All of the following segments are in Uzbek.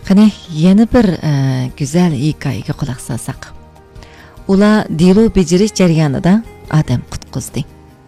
Qani yana bir güzel hikoyaga quloq solsak. Ular dilo bejirish jarayonida odam qutqizdi.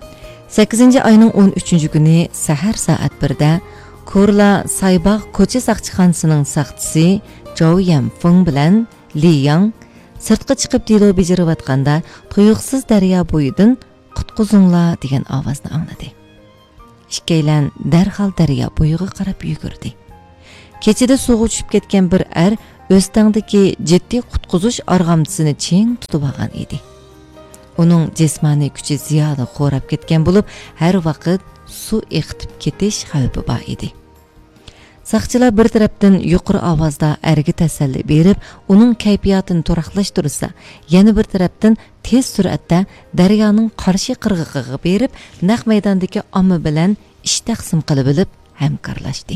8-oyning 13-kuni sahar soat 1da Korla Saybaq ko'cha saqchixonasining saqchisi Zhou Yanfeng bilan Li Yang sirtqa chiqib dilo bejirayotganda tuyuqsiz daryo bo'yidan qutqizinglar degan ovozni angladi. Ikkalan darhol daryo bo'yiga qarab yugurdi. Kechida suvga tushib ketgan bir o'stangdagi jiddiy qutqizish arg'amchisini ching tutib olgan edi. Uning jismoniy kuchi ziyoda qo'rab ketgan bo'lib, har vaqt suv eqitib ketish xavfi bor edi. Saqchilar bir tarafdan yuqori ovozda erga tasalli berib, uning kayfiyatini turaqlashtirsa, yana bir tarafdan tez sur'atda daryoning qarshi qirg'og'iga berib, naq maydondagi omma bilan ish taqsim qilib olib hamkorlashdi.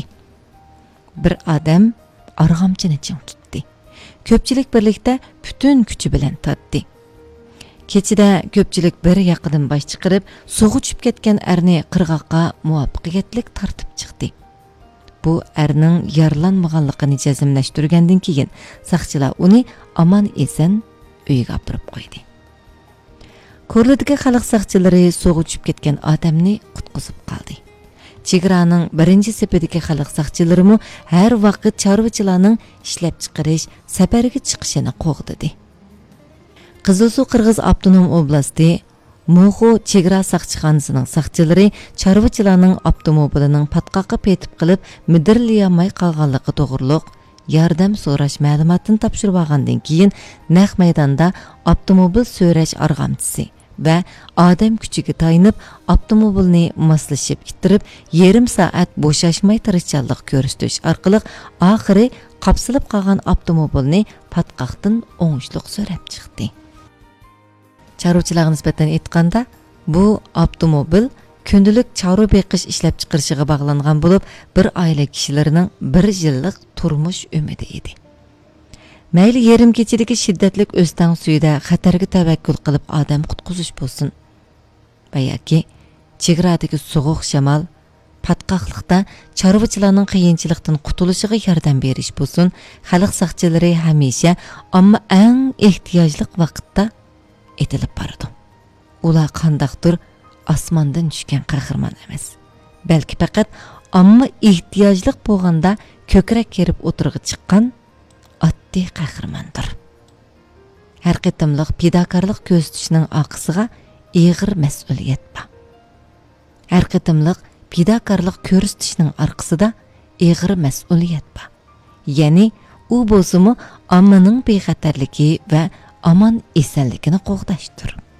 Bir odam arg'amchini ching tutdi. Ko'pchilik birlikda butun kuchi bilan tortdi. Kechida ko'pchilik bir yoqidan bosh chiqarib, suvga tushib ketgan erni qirg'oqqa muvaffaqiyatli tortib chiqdi. Bu erning yaralanmaganligini jazmlashtirgandan keyin saqchilar uni omon eson uyga olib qo'ydi. Korladagi xalq saqchilari suvga tushib ketgan odamni qutqizib qoldi. Chegaraning birinchi sepidagi xalq saqchilari har vaqt chorvachilarning ishlab chiqarish safariga chiqishini qo'g'didi. Qizilsuv Qirg'iz avtonom oblasti Mo'g'u chegara saqchixonasining saqchilari chorvachilarning avtomobilining patqoqqa petib qilib midirlayolmay qolganligi to'g'riliq yordam so'rash ma'lumotini topshirib olgandan keyin naq maydonda avtomobil so'rash arg'amchisi va odam kuchiga tayinib avtomobilni moslashib ittirib yarim soat bo'shashmay tirishchanlik ko'rsatish orqali oxiri qapsilib qolgan avtomobilni patqoqdan o'ngishliq so'rab chiqdi. Chorvachilarga nisbatan aytganda, bu avtomobil kundalik chorva beqish ishlab chiqarishiga bog'langan bo'lib, bir oila kishilarining 1 yillik turmush umidi edi. Mayli yarim kechidagi shiddatli o'stang suyida xatarga tavakkul qilib odam qutqizish bo'lsin, va yoki chegaradagi sovuq shamol patqoqlikda chorvachilarning qiyinchilikdan qutulishiga yordam berish bo'lsin, xalq saqchilari hamisha ammo eng ehtiyojli vaqtda etilib boradi. Ular qandaqdir osmondan tushgan qahramon emas, balki faqat ammo ehtiyojli bo'lganda ko'krak kerib o'tirg'i chiqqan oddiy qahramondir. Har qitimliq fidokorlik ko'rsatishning oqisiga ig'ir mas'uliyat bor. Har qitimliq fidokorlik ko'rsatishning orqasida ig'ir mas'uliyat bor. Ya'ni u bo'lsa-mu ommaning bexatarligi va aman esenligini qo'g'dashdir.